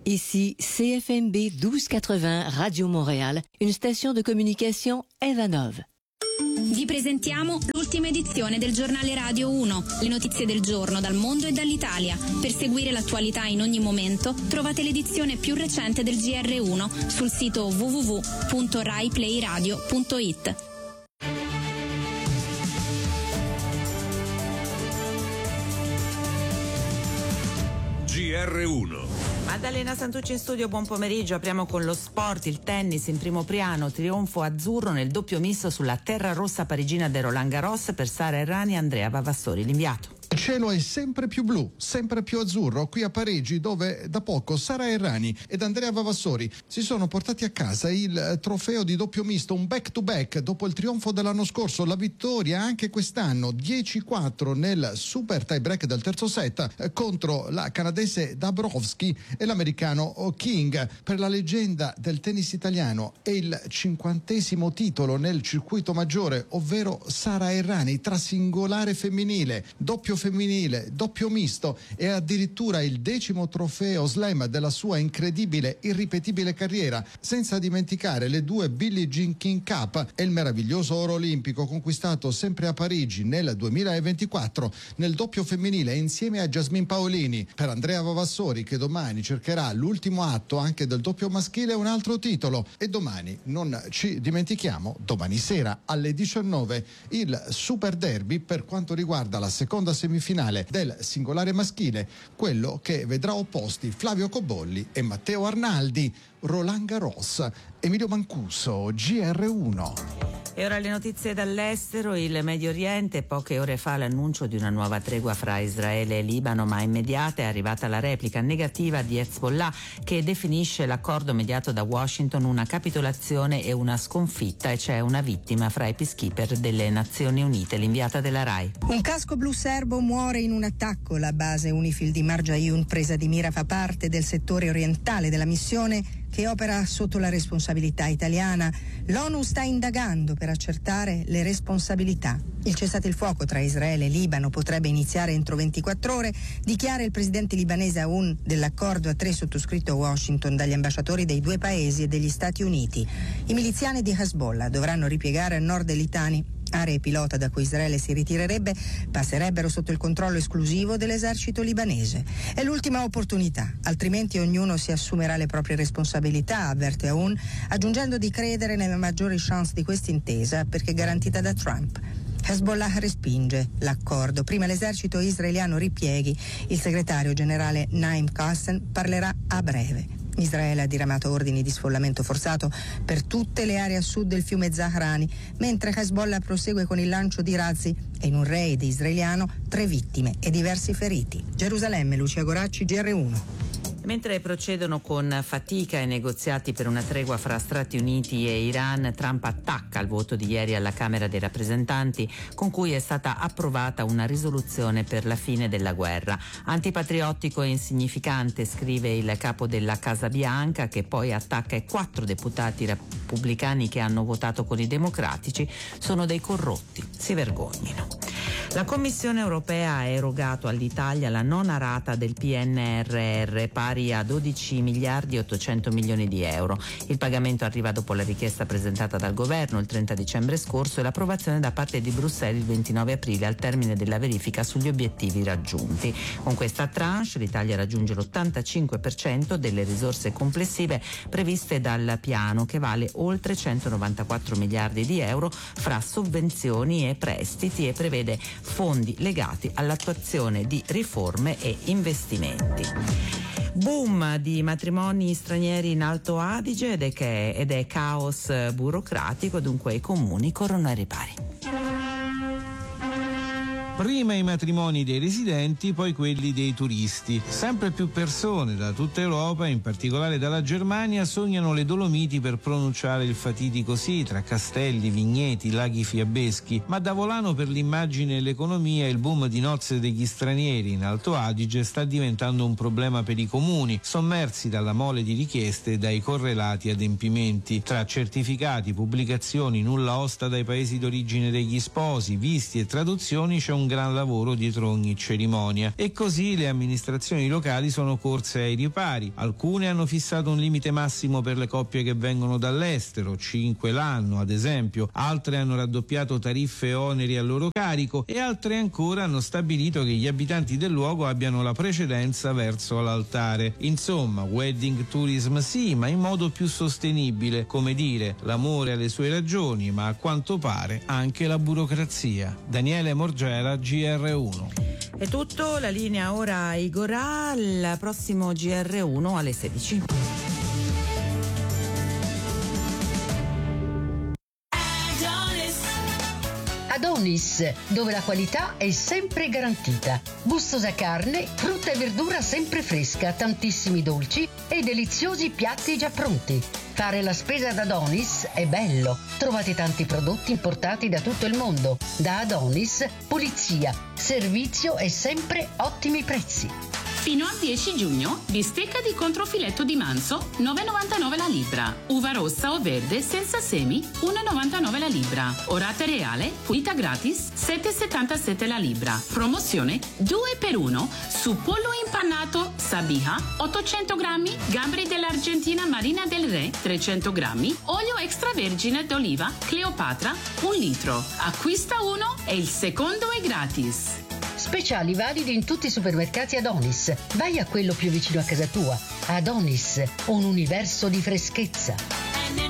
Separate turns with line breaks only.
Ici CFMB 1280 Radio Montréal, une station de communication Evanov.
Vi presentiamo l'ultima edizione del giornale Radio 1, le notizie del giorno dal mondo e dall'Italia. Per seguire l'attualità in ogni momento trovate l'edizione più recente del GR1 sul sito www.raiplayradio.it.
GR1.
Maddalena Santucci in studio, buon pomeriggio. Apriamo con lo sport, il tennis in primo piano, trionfo azzurro nel doppio misto sulla terra rossa parigina del Roland Garros per Sara Errani e Andrea Vavassori, l'inviato.
Il cielo è sempre più blu, sempre più azzurro, qui a Parigi, dove da poco Sara Errani ed Andrea Vavassori si sono portati a casa il trofeo di doppio misto, un back-to-back dopo il trionfo dell'anno scorso, la vittoria anche quest'anno, 10-4 nel super tie-break del terzo set contro la canadese Dabrowski e l'americano King. Per la leggenda del tennis italiano è il 50° titolo nel circuito maggiore, ovvero Sara Errani, tra singolare femminile, doppio femminile, doppio misto e addirittura il 10° trofeo slam della sua incredibile, irripetibile carriera, senza dimenticare le 2 Billie Jean King Cup e il meraviglioso oro olimpico conquistato sempre a Parigi nel 2024 nel doppio femminile insieme a Jasmine Paolini. Per Andrea Vavassori, che domani cercherà l'ultimo atto anche del doppio maschile, un altro titolo. E domani, non ci dimentichiamo, domani sera alle 19 il Super Derby per quanto riguarda la seconda semifinale del singolare maschile, quello che vedrà opposti Flavio Cobolli e Matteo Arnaldi. Roland Garros, Emilio Mancuso, GR1.
E ora le notizie dall'estero. Il Medio Oriente, poche ore fa l'annuncio di una nuova tregua fra Israele e Libano, ma immediata è arrivata la replica negativa di Hezbollah, che definisce l'accordo mediato da Washington una capitolazione e una sconfitta, e c'è una vittima fra i peacekeeper delle Nazioni Unite. L'inviata della RAI.
Un casco blu serbo muore in un attacco. La base UNIFIL di Marjayoun, presa di mira, fa parte del settore orientale della missione che opera sotto la responsabilità italiana. L'ONU sta indagando per accertare le responsabilità. Il cessate il fuoco tra Israele e Libano potrebbe iniziare entro 24 ore, dichiara il presidente libanese Aoun dell'accordo a 3 sottoscritto a Washington dagli ambasciatori dei 2 paesi e degli Stati Uniti. I miliziani di Hezbollah dovranno ripiegare a nord del Litani. Aree pilota da cui Israele si ritirerebbe passerebbero sotto il controllo esclusivo dell'esercito libanese. È l'ultima opportunità, altrimenti ognuno si assumerà le proprie responsabilità, avverte Aoun, aggiungendo di credere nelle maggiori chance di questa intesa perché garantita da Trump. Hezbollah respinge l'accordo. Prima l'esercito israeliano ripieghi. Il segretario generale Naim Qassem parlerà a breve. Israele ha diramato ordini di sfollamento forzato per tutte le aree a sud del fiume Zahrani, mentre Hezbollah prosegue con il lancio di razzi e in un raid israeliano 3 vittime e diversi feriti. Gerusalemme, Lucia Goracci, GR1.
Mentre procedono con fatica i negoziati per una tregua fra Stati Uniti e Iran, Trump attacca il voto di ieri alla Camera dei rappresentanti con cui è stata approvata una risoluzione per la fine della guerra. Antipatriottico e insignificante, scrive il capo della Casa Bianca, che poi attacca i 4 deputati repubblicani che hanno votato con i democratici. Sono dei corrotti, si vergognino. La Commissione europea ha erogato all'Italia la nona rata del PNRR, pari a 12 miliardi e 800 milioni di euro. Il pagamento arriva dopo la richiesta presentata dal governo il 30 dicembre scorso e l'approvazione da parte di Bruxelles il 29 aprile al termine della verifica sugli obiettivi raggiunti. Con questa tranche l'Italia raggiunge l'85% delle risorse complessive previste dal piano, che vale oltre 194 miliardi di euro fra sovvenzioni e prestiti, e prevede fondi legati all'attuazione di riforme e investimenti. Boom di matrimoni stranieri in Alto Adige ed è caos burocratico, dunque i comuni corrono ai ripari.
Prima i matrimoni dei residenti, poi quelli dei turisti. Sempre più persone da tutta Europa, in particolare dalla Germania, sognano le Dolomiti per pronunciare il fatitico sì tra castelli, vigneti, laghi fiabeschi. Ma da volano per l'immagine e l'economia, il boom di nozze degli stranieri in Alto Adige sta diventando un problema per i comuni, sommersi dalla mole di richieste e dai correlati adempimenti. Tra certificati, pubblicazioni, nulla osta dai paesi d'origine degli sposi, visti e traduzioni c'è un un gran lavoro dietro ogni cerimonia. E così le amministrazioni locali sono corse ai ripari. Alcune hanno fissato un limite massimo per le coppie che vengono dall'estero, 5 l'anno ad esempio, altre hanno raddoppiato tariffe e oneri a loro carico e altre ancora hanno stabilito che gli abitanti del luogo abbiano la precedenza verso l'altare. Insomma, wedding tourism sì, ma in modo più sostenibile, come dire, l'amore ha le sue ragioni, ma a quanto pare anche la burocrazia. Daniele Morgera, GR1.
È tutto, la linea ora a Igorà, il prossimo GR1 alle 16.
Adonis, dove la qualità è sempre garantita. Gustosa carne, frutta e verdura sempre fresca, tantissimi dolci e deliziosi piatti già pronti. Fare la spesa ad Adonis è bello. Trovate tanti prodotti importati da tutto il mondo. Da Adonis, pulizia, servizio e sempre ottimi prezzi.
Fino al 10 giugno, bistecca di controfiletto di manzo, 9,99 la libra. Uva rossa o verde senza semi, 1,99 la libra. Orate reale, pulita gratis, 7,77 la libra. Promozione 2 per 1 su pollo impannato Sabiha, 800 grammi, gamberi dell'Argentina Marina del Re, 300 grammi, olio extravergine d'oliva Cleopatra, 1 litro. Acquista uno e il secondo è gratis.
Speciali validi in tutti i supermercati Adonis. Vai a quello più vicino a casa tua. Adonis, un universo di freschezza.